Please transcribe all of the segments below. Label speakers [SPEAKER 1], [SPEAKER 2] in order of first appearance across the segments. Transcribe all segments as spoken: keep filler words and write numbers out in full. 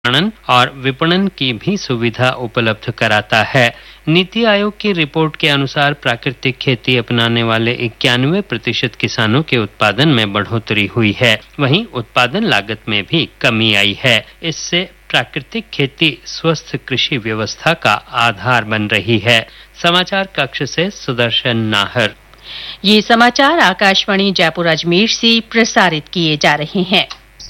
[SPEAKER 1] प्रमाणन और विपणन की भी सुविधा उपलब्ध कराता है। नीति आयोग की रिपोर्ट के अनुसार प्राकृतिक खेती अपनाने वाले इक्यानवे प्रतिशत किसानों के उत्पादन में बढ़ोतरी हुई है, वहीं उत्पादन लागत में भी कमी आई है। इससे प्राकृतिक खेती स्वस्थ कृषि व्यवस्था का आधार बन रही है। समाचार कक्ष से सुदर्शन नाहर।
[SPEAKER 2] ये समाचार आकाशवाणी जयपुर अजमेर से प्रसारित किए जा रहे हैं।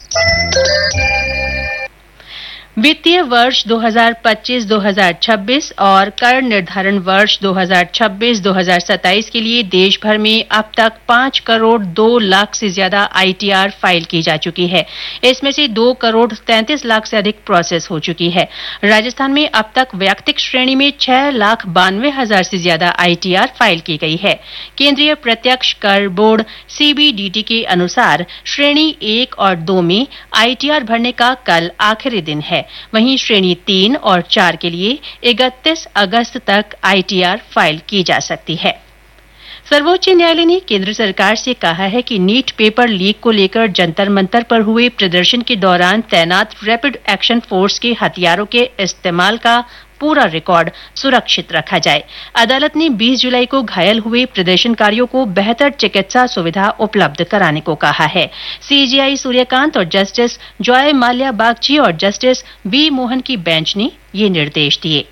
[SPEAKER 2] वित्तीय वर्ष दो हज़ार पच्चीस दो हज़ार छब्बीस और कर निर्धारण वर्ष दो हज़ार छब्बीस दो हज़ार सत्ताईस के लिए देश भर में अब तक पाँच करोड़ दो लाख से ज्यादा आई टी आर फाइल की जा चुकी है। इसमें से दो करोड़ तैंतीस लाख से अधिक प्रोसेस हो चुकी है। राजस्थान में अब तक वैयक्तिक श्रेणी में छह लाख बानवे हजार से ज्यादा आई टी आर फाइल की गई है। केंद्रीय प्रत्यक्ष कर board C B D T के अनुसार श्रेणी एक और दो में आई टी आर भरने का कल आखिरी दिन है। वहीं श्रेणी तीन और चार के लिए इकतीस अगस्त तक आई टी आर फाइल की जा सकती है। सर्वोच्च न्यायालय ने केंद्र सरकार से कहा है कि नीट पेपर लीक को लेकर जंतर मंतर पर हुए प्रदर्शन के दौरान तैनात रैपिड एक्शन फोर्स के हथियारों के इस्तेमाल का पूरा रिकॉर्ड सुरक्षित रखा जाए। अदालत ने बीस जुलाई को घायल हुए प्रदर्शनकारियों को बेहतर चिकित्सा सुविधा उपलब्ध कराने को कहा है। सी जे आई सूर्यकांत और जस्टिस जॉय माल्या बागची और जस्टिस बी मोहन की बेंच ने ये निर्देश दिए।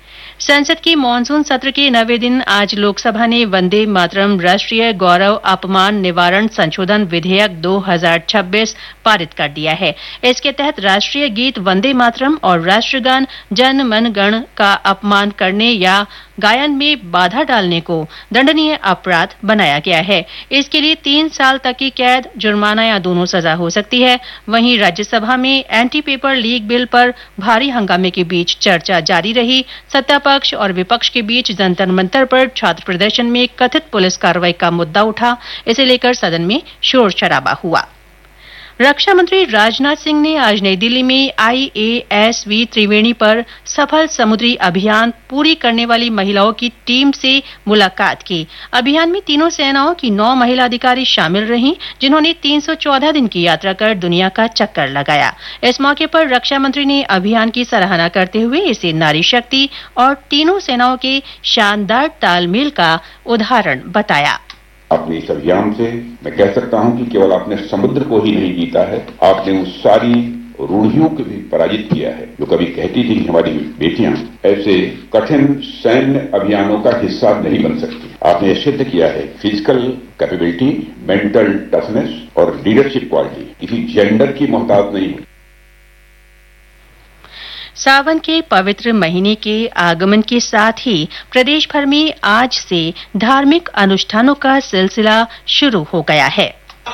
[SPEAKER 2] संसद के मानसून सत्र के नवे दिन आज लोकसभा ने वंदे मातरम राष्ट्रीय गौरव अपमान निवारण संशोधन विधेयक दो हज़ार छब्बीस पारित कर दिया है। इसके तहत राष्ट्रीय गीत वंदे मातरम और राष्ट्रगान जन मन गण का अपमान करने या गायन में बाधा डालने को दंडनीय अपराध बनाया गया है। इसके लिए तीन साल तक की कैद, जुर्माना या दोनों सजा हो सकती है। वहीं राज्यसभा में एंटी पेपर लीक बिल पर भारी हंगामे के बीच चर्चा जारी रही। सत्ता पक्ष और विपक्ष के बीच जंतर मंतर पर छात्र प्रदर्शन में कथित पुलिस कार्रवाई का मुद्दा उठा। इसे लेकर सदन में शोर शराबा हुआ। रक्षा मंत्री राजनाथ सिंह ने आज नई दिल्ली में आई ए एस वी त्रिवेणी पर सफल समुद्री अभियान पूरी करने वाली महिलाओं की टीम से मुलाकात की। अभियान में तीनों सेनाओं की नौ महिला अधिकारी शामिल रहीं, जिन्होंने तीन सौ चौदह दिन की यात्रा कर दुनिया का चक्कर लगाया। इस मौके पर रक्षा मंत्री ने अभियान की सराहना करते हुए इसे नारी शक्ति और तीनों सेनाओं के शानदार तालमेल का उदाहरण बताया।
[SPEAKER 3] अपने इस अभियान से मैं कह सकता हूं कि केवल आपने समुद्र को ही नहीं जीता है, आपने उस सारी रूढ़ियों को भी पराजित किया है जो कभी कहती थी कि हमारी बेटियां ऐसे कठिन सैन्य अभियानों का हिस्सा नहीं बन सकती। आपने यह सिद्ध किया है फिजिकल कैपेबिलिटी, मेंटल टफनेस और लीडरशिप क्वालिटी किसी जेंडर की मोहताज नहीं है।
[SPEAKER 2] सावन के पवित्र महीने के आगमन के साथ ही प्रदेश भर में आज से धार्मिक अनुष्ठानों का सिलसिला शुरू हो गया है।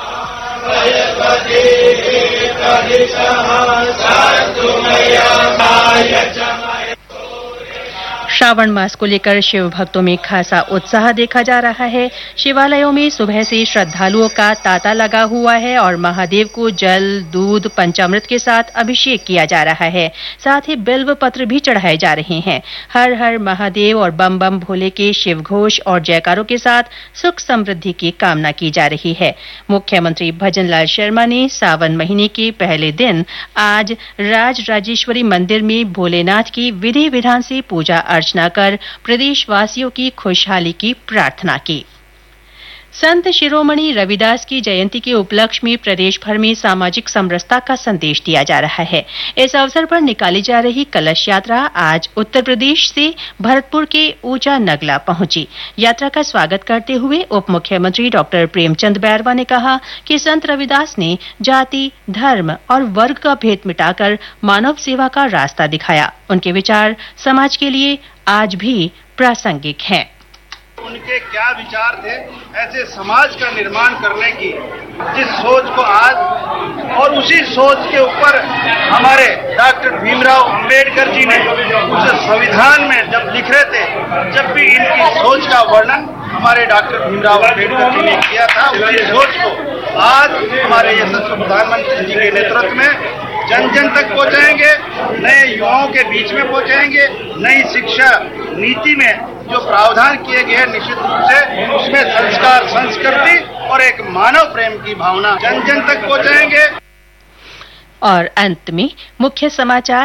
[SPEAKER 2] श्रावण मास को लेकर शिव भक्तों में खासा उत्साह देखा जा रहा है। शिवालयों में सुबह से श्रद्धालुओं का तांता लगा हुआ है और महादेव को जल, दूध, पंचामृत के साथ अभिषेक किया जा रहा है। साथ ही बिल्व पत्र भी चढ़ाए जा रहे हैं। हर हर महादेव और बम बम भोले के शिव घोष और जयकारों के साथ सुख समृद्धि की कामना की जा रही है। मुख्यमंत्री भजनलाल शर्मा ने सावन महीने के पहले दिन आज राज राजेश्वरी मंदिर में भोलेनाथ की विधि विधान से पूजा अर्चना कर प्रदेशवासियों की खुशहाली की प्रार्थना की। संत शिरोमणि रविदास की जयंती के उपलक्ष्य में प्रदेश भर में सामाजिक समरसता का संदेश दिया जा रहा है। इस अवसर पर निकाली जा रही कलश यात्रा आज उत्तर प्रदेश से भरतपुर के ऊंचा नगला पहुंची। यात्रा का स्वागत करते हुए उप मुख्यमंत्री डॉक्टर प्रेमचंद बैरवा ने कहा कि संत रविदास ने जाति, धर्म और वर्ग का भेद मिटाकर मानव सेवा का रास्ता दिखाया। उनके विचार समाज के लिए आज भी प्रासंगिक हैं।
[SPEAKER 4] उनके क्या विचार थे ऐसे समाज का निर्माण करने की, जिस सोच को आज और उसी सोच के ऊपर हमारे डॉक्टर भीमराव अंबेडकर जी ने उस संविधान में जब लिख रहे थे, जब भी इनकी सोच का वर्णन हमारे डॉक्टर भीमराव अंबेडकर जी ने किया था, उसी सोच को आज हमारे यशस्वी प्रधानमंत्री जी के नेतृत्व में जन जन तक पहुंचाएंगे, नए युवाओं के बीच में पहुंचाएंगे। नई शिक्षा नीति में जो प्रावधान किए गए हैं, निश्चित रूप से उसमें संस्कार, संस्कृति और एक मानव प्रेम की भावना जन जन तक पहुंचाएंगे।
[SPEAKER 2] और अंत में मुख्य समाचार।